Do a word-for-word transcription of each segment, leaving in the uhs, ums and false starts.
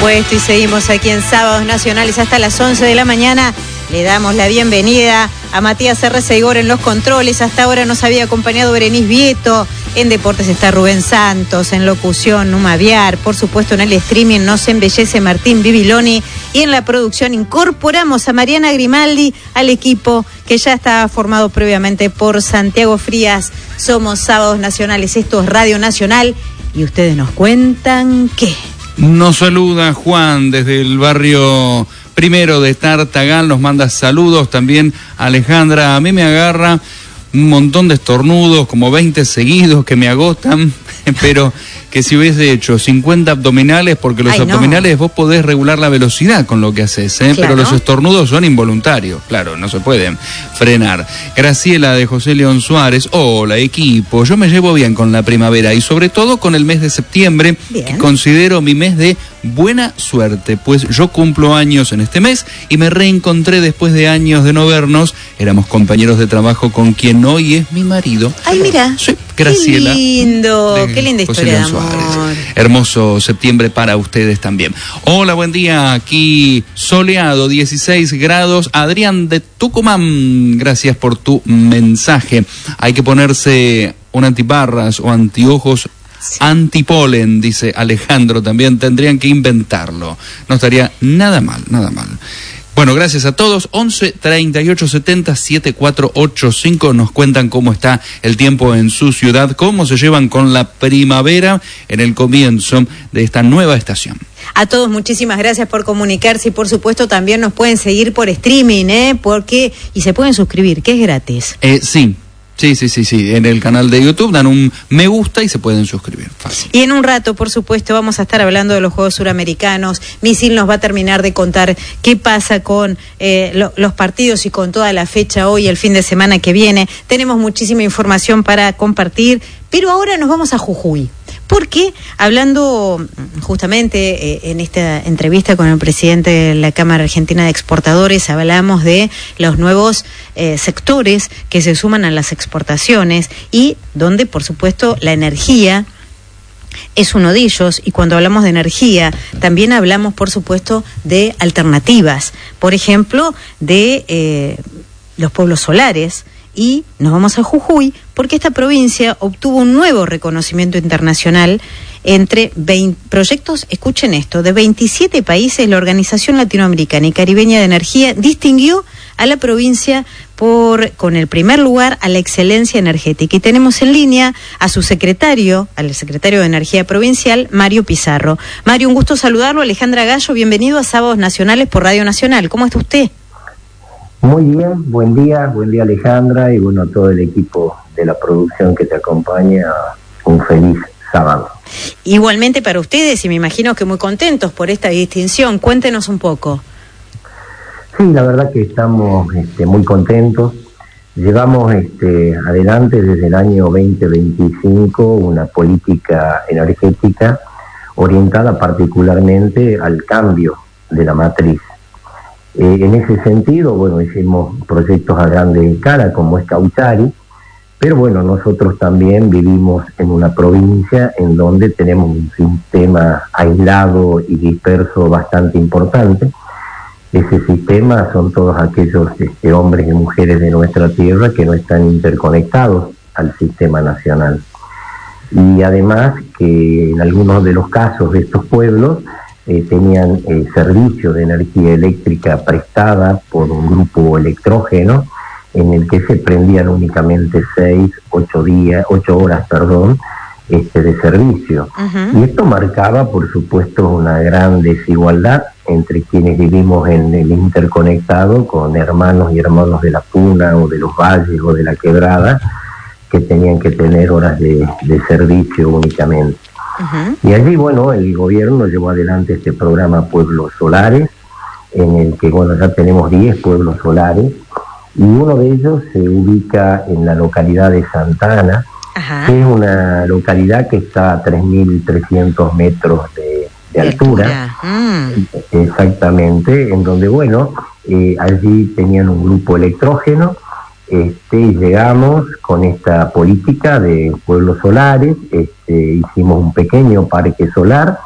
supuesto, y seguimos aquí en Sábados Nacionales hasta las once de la mañana. Le damos la bienvenida a Matías R. Seigor en los controles. Hasta ahora nos había acompañado Berenice Vieto. En deportes está Rubén Santos, en locución Numa Viar, por supuesto en el streaming nos embellece Martín Bibiloni, y en la producción incorporamos a Mariana Grimaldi al equipo que ya estaba formado previamente por Santiago Frías. Somos Sábados Nacionales, esto es Radio Nacional, y ustedes nos cuentan qué. Nos saluda Juan desde el barrio Primero de Tartagal, nos manda saludos también Alejandra. A mí me agarra un montón de estornudos, como veinte seguidos que me agotan, pero que si hubiese hecho cincuenta abdominales, porque los Ay, abdominales no. vos podés regular la velocidad con lo que haces, ¿eh? Claro. Pero los estornudos son involuntarios, claro, no se pueden frenar. Graciela de José León Suárez, hola equipo, yo me llevo bien con la primavera y sobre todo con el mes de septiembre, bien. que considero mi mes de buena suerte, pues yo cumplo años en este mes y me reencontré después de años de no vernos. Éramos compañeros de trabajo con quien hoy es mi marido. Ay, mira. Sí, Graciela. Qué lindo, qué linda historia de amor. Hermoso septiembre para ustedes también. Hola, buen día. Aquí soleado, dieciséis grados. Adrián de Tucumán, gracias por tu mensaje. Hay que ponerse un antiparras o antiojos. Sí. Antipolen, dice Alejandro, también tendrían que inventarlo. No estaría nada mal, nada mal. Bueno, gracias a todos. once, treinta y ocho, setenta, setenta y cuatro ochenta y cinco nos cuentan cómo está el tiempo en su ciudad, cómo se llevan con la primavera en el comienzo de esta nueva estación. A todos muchísimas gracias por comunicarse y por supuesto también nos pueden seguir por streaming, ¿eh? Porque y se pueden suscribir, que es gratis. Eh, sí. Sí, sí, sí, sí. En el canal de YouTube dan un me gusta y se pueden suscribir. Fácil. Y en un rato, por supuesto, vamos a estar hablando de los Juegos Suramericanos. Misil nos va a terminar de contar qué pasa con eh, lo, los partidos y con toda la fecha hoy, el fin de semana que viene. Tenemos muchísima información para compartir, pero ahora nos vamos a Jujuy. Porque hablando justamente eh, en esta entrevista con el presidente de la Cámara Argentina de Exportadores, hablamos de los nuevos eh, sectores que se suman a las exportaciones y donde, por supuesto, la energía es uno de ellos. Y cuando hablamos de energía, también hablamos, por supuesto, de alternativas. Por ejemplo, de eh, los pueblos solares. Y nos vamos a Jujuy porque esta provincia obtuvo un nuevo reconocimiento internacional entre veinte proyectos, escuchen esto, de veintisiete países. La Organización Latinoamericana y Caribeña de Energía distinguió a la provincia por con el primer lugar a la excelencia energética. Y tenemos en línea a su secretario, al secretario de Energía Provincial, Mario Pizarro. Mario, un gusto saludarlo. Alejandra Gallo, bienvenido a Sábados Nacionales por Radio Nacional. ¿Cómo está usted? Muy bien, buen día, buen día Alejandra y bueno, todo el equipo de la producción que te acompaña, un feliz sábado. Igualmente para ustedes y me imagino que muy contentos por esta distinción, cuéntenos un poco. Sí, la verdad que estamos este, muy contentos, llevamos este, adelante desde el año veinte veinticinco una política energética orientada particularmente al cambio de la matriz. Eh, en ese sentido, bueno, hicimos proyectos a grande escala como es Cauchari, pero bueno, nosotros también vivimos en una provincia en donde tenemos un sistema aislado y disperso bastante importante. Ese sistema son todos aquellos este, hombres y mujeres de nuestra tierra que no están interconectados al sistema nacional. Y además que en algunos de los casos de estos pueblos Eh, tenían eh, servicio de energía eléctrica prestada por un grupo electrógeno en el que se prendían únicamente seis, ocho días, ocho horas, perdón, este, de servicio. Uh-huh. Y esto marcaba, por supuesto, una gran desigualdad entre quienes vivimos en el interconectado con hermanos y hermanos de la Puna o de los valles o de la Quebrada que tenían que tener horas de, de servicio únicamente. Uh-huh. Y allí, bueno, el gobierno llevó adelante este programa Pueblos Solares, en el que, bueno, ya tenemos diez pueblos solares, y uno de ellos se ubica en la localidad de Santa Ana, uh-huh. que es una localidad que está a tres mil trescientos metros de, de altura, mm. exactamente, en donde, bueno, eh, allí tenían un grupo electrógeno. Este, llegamos con esta política de pueblos solares, este, hicimos un pequeño parque solar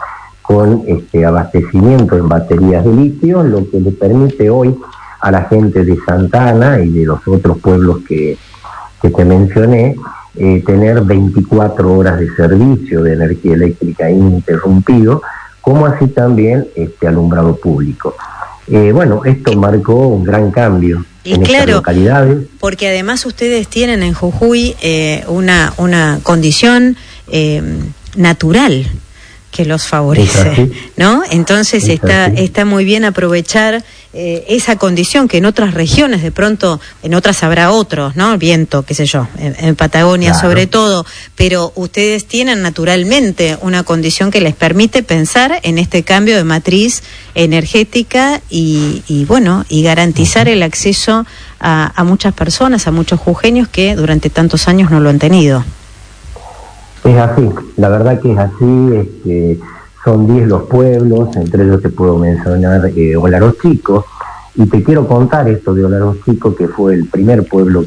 con este abastecimiento en baterías de litio, lo que le permite hoy a la gente de Santa Ana y de los otros pueblos que, que te mencioné, eh, tener veinticuatro horas de servicio de energía eléctrica ininterrumpido, como así también este alumbrado público. Eh, bueno, esto marcó un gran cambio y en claro, estas localidades. Porque además ustedes tienen en Jujuy eh, una, una condición eh, natural que los favorece, ¿no? Entonces es está así. está muy bien aprovechar eh, esa condición que en otras regiones de pronto, en otras habrá otros, ¿no? Viento, qué sé yo, en, en Patagonia Claro. sobre todo, pero ustedes tienen naturalmente una condición que les permite pensar en este cambio de matriz energética y, y bueno, y garantizar el acceso a, a muchas personas, a muchos jujeños que durante tantos años no lo han tenido. Es así, la verdad que es así, este, son diez los pueblos, entre ellos te puedo mencionar eh, Olaros Chico, y te quiero contar esto de Olaros Chico, que fue el primer pueblo